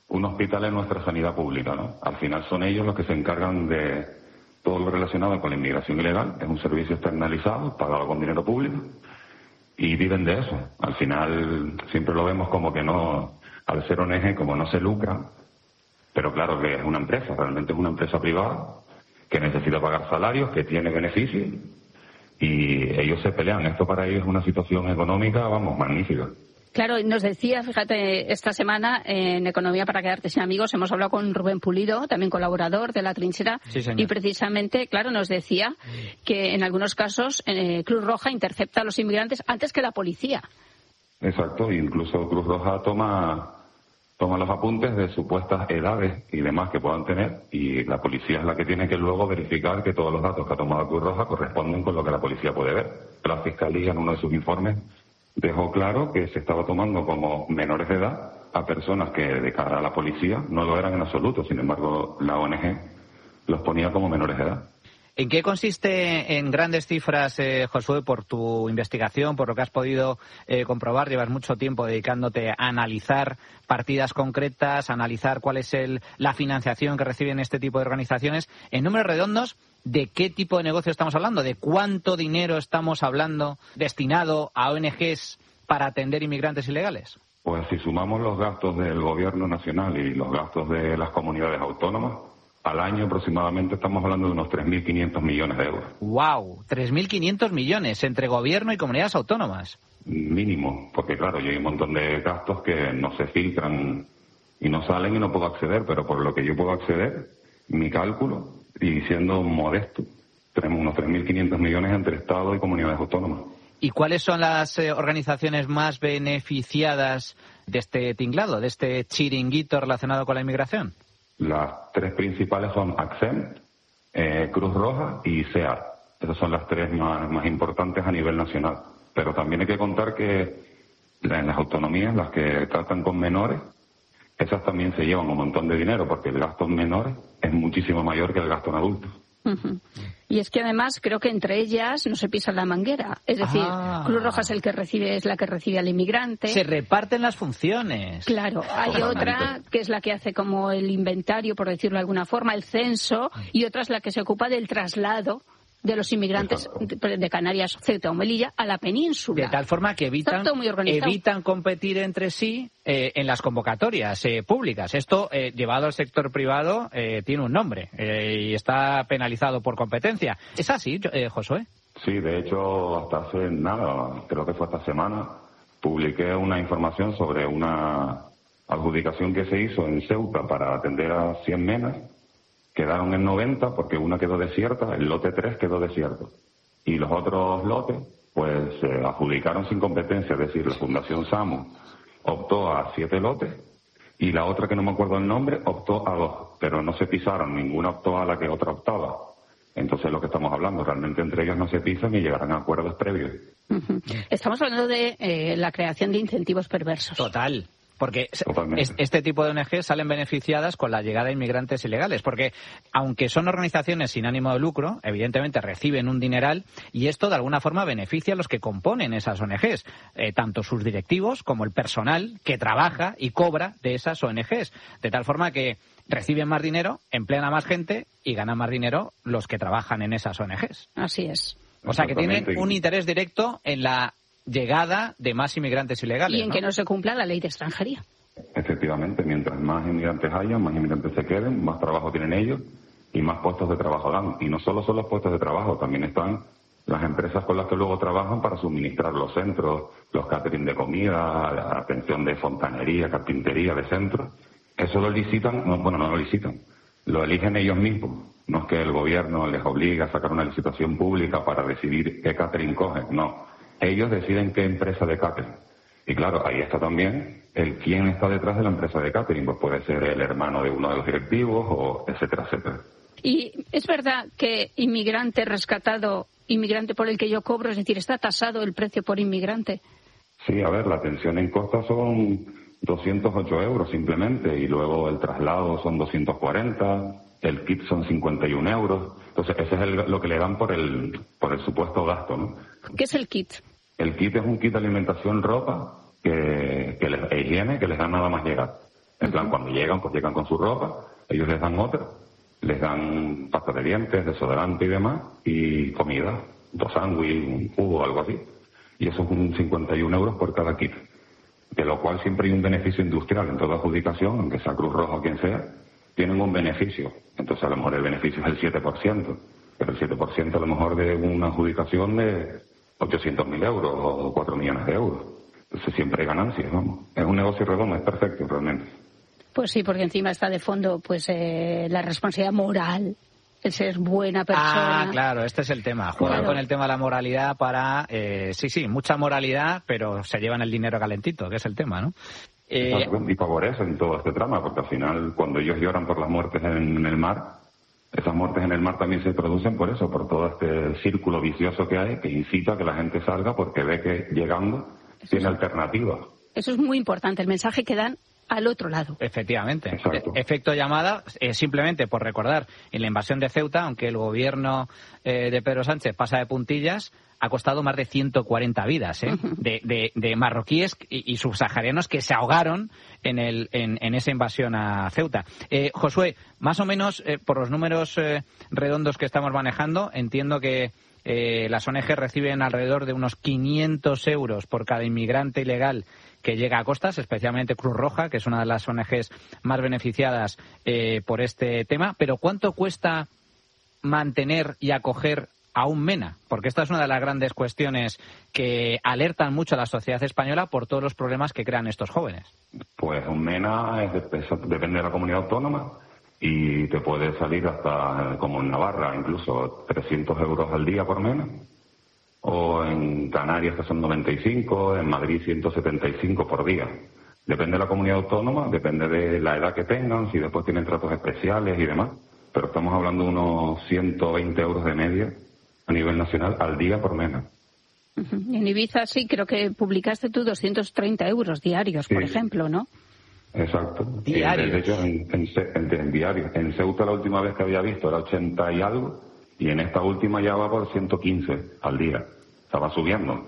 un hospital en nuestra sanidad pública, ¿no? Al final son ellos los que se encargan de todo lo relacionado con la inmigración ilegal. Es un servicio externalizado, pagado con dinero público, y viven de eso. Al final siempre lo vemos como que no, al ser ONG, como no se lucra, pero claro que es una empresa, realmente es una empresa privada que necesita pagar salarios, que tiene beneficios, y ellos se pelean. Esto para ellos es una situación económica, vamos, magnífica. Claro, nos decía, fíjate, esta semana en Economía para quedarte sin amigos hemos hablado con Rubén Pulido, también colaborador de La Trinchera, sí, señor. Y precisamente, claro, nos decía que en algunos casos Cruz Roja intercepta a los inmigrantes antes que la policía. Exacto, incluso Cruz Roja toma los apuntes de supuestas edades y demás que puedan tener, y la policía es la que tiene que luego verificar que todos los datos que ha tomado Cruz Roja corresponden con lo que la policía puede ver. La Fiscalía en uno de sus informes dejó claro que se estaba tomando como menores de edad a personas que de cara a la policía no lo eran en absoluto. Sin embargo, la ONG los ponía como menores de edad. ¿En qué consiste, en grandes cifras, Josué, por tu investigación, por lo que has podido comprobar? Llevas mucho tiempo dedicándote a analizar partidas concretas, a analizar cuál es la financiación que reciben este tipo de organizaciones. En números redondos, ¿de qué tipo de negocio estamos hablando? ¿De cuánto dinero estamos hablando destinado a ONGs para atender inmigrantes ilegales? Pues si sumamos los gastos del Gobierno Nacional y los gastos de las comunidades autónomas, al año aproximadamente estamos hablando de unos 3.500 millones de euros. ¡Wow! 3.500 millones entre gobierno y comunidades autónomas. Mínimo, porque claro, hay un montón de gastos que no se filtran y no salen y no puedo acceder, pero por lo que yo puedo acceder, mi cálculo, y siendo modesto, tenemos unos 3.500 millones entre Estado y comunidades autónomas. ¿Y cuáles son las organizaciones más beneficiadas de este tinglado, de este chiringuito relacionado con la inmigración? Las tres principales son ACCEM, Cruz Roja y SEAR. Esas son las tres más importantes a nivel nacional. Pero también hay que contar que en las autonomías, las que tratan con menores, esas también se llevan un montón de dinero, porque el gasto en menores es muchísimo mayor que el gasto en adultos. Uh-huh. Y es que además creo que entre ellas no se pisa la manguera. Es decir, Cruz Roja es la que recibe al inmigrante. Se reparten las funciones. Claro, hay otra que es la que hace como el inventario, por decirlo de alguna forma, el censo, y otra es la que se ocupa del traslado de los inmigrantes de Canarias, Ceuta o Melilla a la península. De tal forma que evitan competir entre sí en las convocatorias públicas. Esto, llevado al sector privado, tiene un nombre y está penalizado por competencia. ¿Es así, Josué? Sí, de hecho, hasta hace nada, creo que fue esta semana, publiqué una información sobre una adjudicación que se hizo en Ceuta para atender a 100 menas. Quedaron en 90 porque una quedó desierta, el lote 3 quedó desierto. Y los otros lotes, pues se adjudicaron sin competencia, es decir, la Fundación SAMU optó a 7 lotes y la otra, que no me acuerdo el nombre, optó a 2, pero no se pisaron, ninguna optó a la que otra optaba. Entonces, lo que estamos hablando, realmente entre ellos no se pisan y llegarán a acuerdos previos. Uh-huh. Estamos hablando de la creación de incentivos perversos. Total. Porque este tipo de ONG salen beneficiadas con la llegada de inmigrantes ilegales, porque aunque son organizaciones sin ánimo de lucro, evidentemente reciben un dineral y esto de alguna forma beneficia a los que componen esas ONGs, tanto sus directivos como el personal que trabaja y cobra de esas ONGs, de tal forma que reciben más dinero, emplean a más gente y ganan más dinero los que trabajan en esas ONGs. Así es. O sea que tienen un interés directo en la llegada de más inmigrantes ilegales. Y en que no se cumpla la ley de extranjería. Efectivamente, mientras más inmigrantes haya, más inmigrantes se queden, más trabajo tienen ellos y más puestos de trabajo dan. Y no solo son los puestos de trabajo, también están las empresas con las que luego trabajan para suministrar los centros, los catering de comida, la atención de fontanería, carpintería de centros. Eso lo licitan, no lo licitan, lo eligen ellos mismos. No es que el gobierno les obligue a sacar una licitación pública para decidir qué catering cogen, no. Ellos deciden qué empresa de catering. Y claro, ahí está también quién está detrás de la empresa de catering. Pues puede ser el hermano de uno de los directivos, o etcétera, etcétera. ¿Y es verdad que inmigrante rescatado, inmigrante por el que yo cobro, es decir, está tasado el precio por inmigrante? Sí, a ver, la atención en costa son 208 euros simplemente, y luego el traslado son 240, el kit son 51 euros. Entonces, ese es lo que le dan por el supuesto gasto, ¿no? ¿Qué es el kit? El kit es un kit de alimentación, ropa, higiene, que les dan nada más llegar. En plan, cuando llegan, pues llegan con su ropa, ellos les dan otra, les dan pasta de dientes, desodorante y demás, y comida, 2 sándwiches, un jugo, algo así. Y eso es un 51 euros por cada kit. De lo cual siempre hay un beneficio industrial en toda adjudicación, aunque sea Cruz Roja o quien sea, tienen un beneficio. Entonces a lo mejor el beneficio es el 7%, pero el 7% a lo mejor de una adjudicación de 800.000 euros o 4 millones de euros. Entonces siempre hay ganancias, vamos. Es un negocio redondo, es perfecto realmente. Pues sí, porque encima está de fondo pues la responsabilidad moral, el ser buena persona. Ah, claro, este es el tema. Juegan con el tema de la moralidad para... sí, mucha moralidad, pero se llevan el dinero calentito, que es el tema, ¿no? Y favorecen todo este trama, porque al final, cuando ellos lloran por las muertes en el mar, esas muertes en el mar también se producen por eso, por todo este círculo vicioso que hay, que incita a que la gente salga porque ve que llegando tiene alternativas. Eso es muy importante, el mensaje que dan al otro lado. Efectivamente. Efecto llamada, simplemente por recordar, en la invasión de Ceuta, aunque el gobierno de Pedro Sánchez pasa de puntillas, ha costado más de 140 vidas de marroquíes y subsaharianos que se ahogaron en esa invasión a Ceuta. Josué, más o menos, por los números redondos que estamos manejando, entiendo que las ONG reciben alrededor de unos 500 euros por cada inmigrante ilegal que llega a costas, especialmente Cruz Roja, que es una de las ONGs más beneficiadas por este tema. Pero ¿cuánto cuesta mantener y acoger a un MENA? Porque esta es una de las grandes cuestiones que alertan mucho a la sociedad española por todos los problemas que crean estos jóvenes. Pues un MENA depende de la comunidad autónoma y te puede salir hasta, como en Navarra, incluso 300 euros al día por MENA. O en Canarias, que son 95, en Madrid 175 por día. Depende de la comunidad autónoma, depende de la edad que tengan, si después tienen tratos especiales y demás. Pero estamos hablando de unos 120 euros de media a nivel nacional al día por MENA. En Ibiza sí, creo que publicaste tú 230 euros diarios, por ejemplo, ¿no? Exacto. ¿Diarios? De hecho, en diarios. En Ceuta la última vez que había visto era 80 y algo, y en esta última ya va por 115 al día. O sea, va subiendo.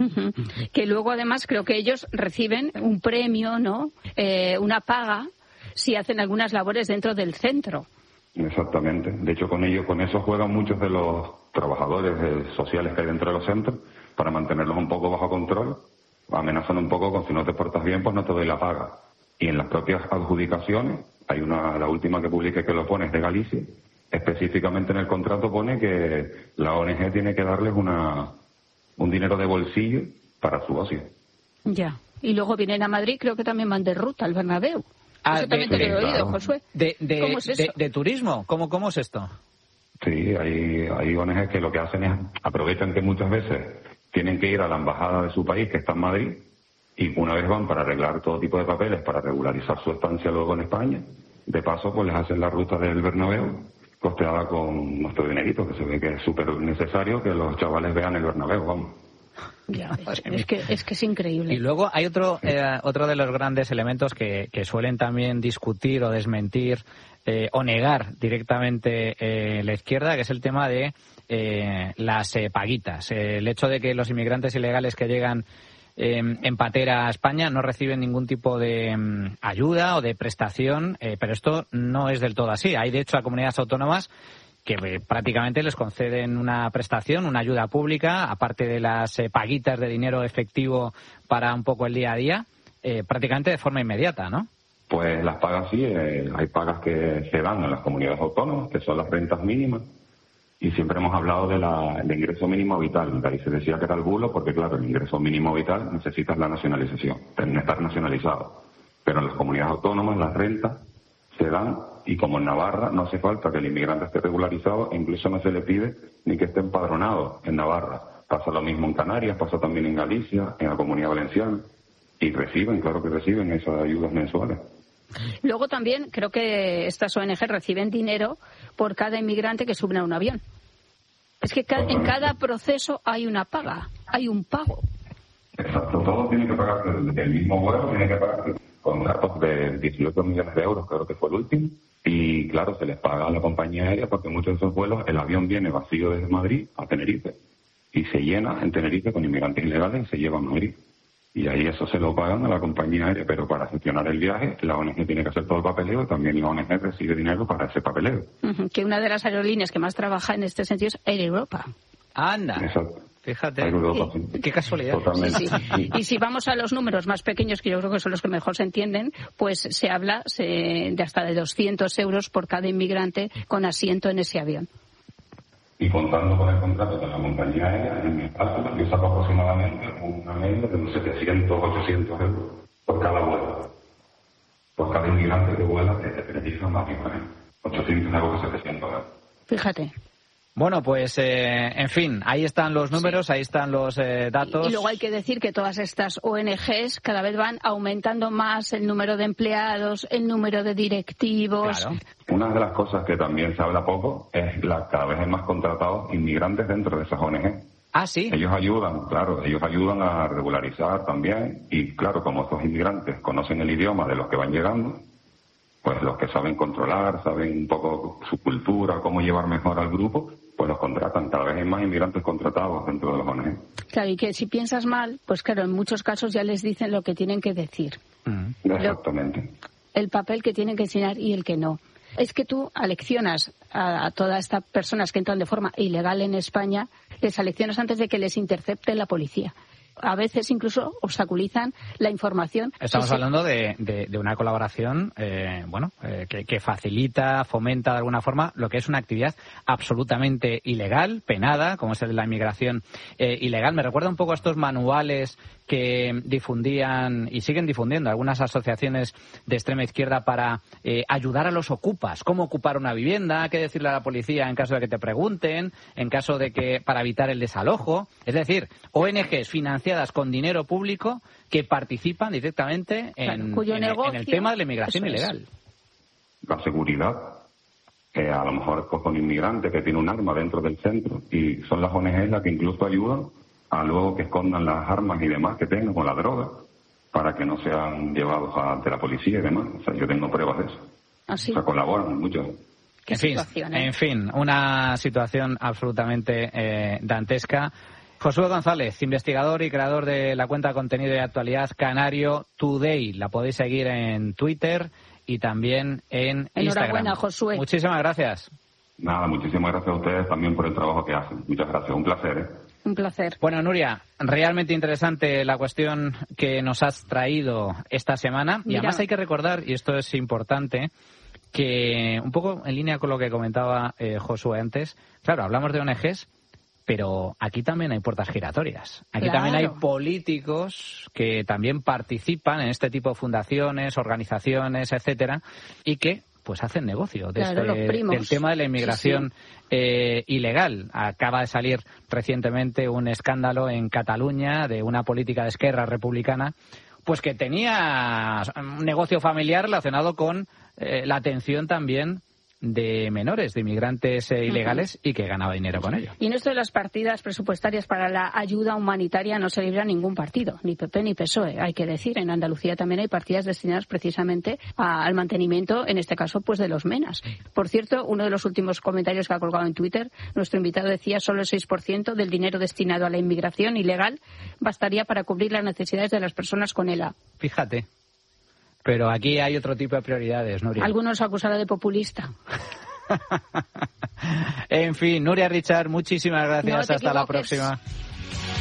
Que luego, además, creo que ellos reciben un premio, ¿no? Una paga si hacen algunas labores dentro del centro. Exactamente. De hecho, con eso juegan muchos de los trabajadores sociales que hay dentro de los centros para mantenerlos un poco bajo control. Amenazan un poco con si no te portas bien, pues no te doy la paga. Y en las propias adjudicaciones, hay la última que publiqué que lo pone es de Galicia, específicamente en el contrato pone que la ONG tiene que darles un dinero de bolsillo para su ocio. Ya. Y luego vienen a Madrid, creo que también van de ruta al Bernabéu. Eso también te lo he oído, Josué. ¿Cómo es eso? ¿De turismo? ¿Cómo es esto? Sí, hay ONG que lo que hacen es aprovechan que muchas veces tienen que ir a la embajada de su país, que está en Madrid, y una vez van para arreglar todo tipo de papeles, para regularizar su estancia luego en España, de paso pues les hacen la ruta del Bernabéu, costeada con nuestro dinerito, que se ve que es súper necesario que los chavales vean el Bernabéu, vamos. Ya, es que es increíble. Y luego hay otro de los grandes elementos que suelen también discutir o desmentir o negar directamente la izquierda, que es el tema de las paguitas. El hecho de que los inmigrantes ilegales que llegan en patera a España no reciben ningún tipo de ayuda o de prestación, pero esto no es del todo así. Hay, de hecho, a comunidades autónomas que prácticamente les conceden una prestación, una ayuda pública, aparte de las paguitas de dinero efectivo para un poco el día a día, prácticamente de forma inmediata, ¿no? Pues las pagas sí, hay pagas que se dan en las comunidades autónomas, que son las rentas mínimas, y siempre hemos hablado de ingreso mínimo vital. De ahí se decía que era el bulo, porque claro, el ingreso mínimo vital necesitas la nacionalización, estar nacionalizado. Pero en las comunidades autónomas las rentas se dan, y como en Navarra no hace falta que el inmigrante esté regularizado, e incluso no se le pide ni que esté empadronado en Navarra. Pasa lo mismo en Canarias, pasa también en Galicia, en la Comunidad Valenciana, y claro que reciben esas ayudas mensuales. Luego también creo que estas ONG reciben dinero por cada inmigrante que sube a un avión. Es que en cada proceso hay una paga, hay un pago. Exacto, todos tienen que pagar el mismo vuelo, tienen que pagar con gastos de 18 millones de euros, creo que fue el último. Y claro, se les paga a la compañía aérea porque muchos de esos vuelos, el avión viene vacío desde Madrid a Tenerife y se llena en Tenerife con inmigrantes ilegales y se lleva a Madrid. Y ahí eso se lo pagan a la compañía aérea, pero para gestionar el viaje, la ONG tiene que hacer todo el papeleo y también la ONG recibe dinero para ese papeleo. Que una de las aerolíneas que más trabaja en este sentido es Air Europa. Anda. Exacto. Fíjate, Europa, qué casualidad. Totalmente. Sí. Y si vamos a los números más pequeños, que yo creo que son los que mejor se entienden, pues se habla de hasta de 200 euros por cada inmigrante con asiento en ese avión. Y contando con el contrato de la compañía aérea, en mi cálculo yo saco aproximadamente una media de unos 700, 800 euros por cada vuelo. Por cada inmigrante que vuela, que te precisa más que 800 euros, 700 euros. Fíjate. Bueno, pues, en fin, ahí están los números, ahí están los datos. Y luego hay que decir que todas estas ONGs cada vez van aumentando más el número de empleados, el número de directivos. Claro. Una de las cosas que también se habla poco es cada vez hay más contratados inmigrantes dentro de esas ONG. Ah, sí. Ellos ayudan a regularizar también y, claro, como estos inmigrantes conocen el idioma de los que van llegando, pues los que saben controlar, saben un poco su cultura, cómo llevar mejor al grupo, pues los contratan. Cada vez hay más inmigrantes contratados dentro de los ONG. Claro, y que si piensas mal, pues claro, en muchos casos ya les dicen lo que tienen que decir. Exactamente. El papel que tienen que enseñar y el que no. Es que tú aleccionas a todas estas personas que entran de forma ilegal en España, les aleccionas antes de que les intercepte la policía. A veces incluso obstaculizan la información. Estamos hablando de una colaboración que facilita, fomenta de alguna forma lo que es una actividad absolutamente ilegal, penada, como es el de la inmigración ilegal. Me recuerda un poco a estos manuales que difundían y siguen difundiendo algunas asociaciones de extrema izquierda para ayudar a los ocupas. Cómo ocupar una vivienda, qué decirle a la policía en caso de que te pregunten, en caso de que para evitar el desalojo. Es decir, ONGs financiadas con dinero público que participan directamente en el tema de la inmigración ilegal. La seguridad, que a lo mejor coge un inmigrante que tiene un arma dentro del centro y son las ONGs las que incluso ayudan a luego que escondan las armas y demás que tengan con la droga para que no sean llevados ante la policía y demás. O sea, yo tengo pruebas de eso. ¿Así? O sea, colaboran mucho. En fin, una situación absolutamente dantesca. Josué González, investigador y creador de la cuenta de contenido de actualidad Canario Today. La podéis seguir en Twitter y también en Instagram. Enhorabuena, Josué. Muchísimas gracias. Nada, muchísimas gracias a ustedes también por el trabajo que hacen. Muchas gracias, un placer. Un placer. Bueno, Nuria, realmente interesante la cuestión que nos has traído esta semana. Y además hay que recordar, y esto es importante, que un poco en línea con lo que comentaba Josué antes, claro, hablamos de ONGs, pero aquí también hay puertas giratorias. Aquí también hay políticos que también participan en este tipo de fundaciones, organizaciones, etcétera, y que pues hacen negocio del tema de la inmigración ilegal. Acaba de salir recientemente un escándalo en Cataluña de una política de Esquerra Republicana pues que tenía un negocio familiar relacionado con la atención también de menores, de inmigrantes ilegales y que ganaba dinero con ello. Y en esto de las partidas presupuestarias para la ayuda humanitaria no se libra ningún partido, ni PP ni PSOE, hay que decir. En Andalucía también hay partidas destinadas precisamente al mantenimiento, en este caso, pues de los menas. Por cierto, uno de los últimos comentarios que ha colgado en Twitter, nuestro invitado decía solo el 6% del dinero destinado a la inmigración ilegal bastaría para cubrir las necesidades de las personas con ELA. Fíjate. Pero aquí hay otro tipo de prioridades, Nuria. Algunos acusaron de populista. En fin, Nuria Richard, muchísimas gracias. Hasta la próxima.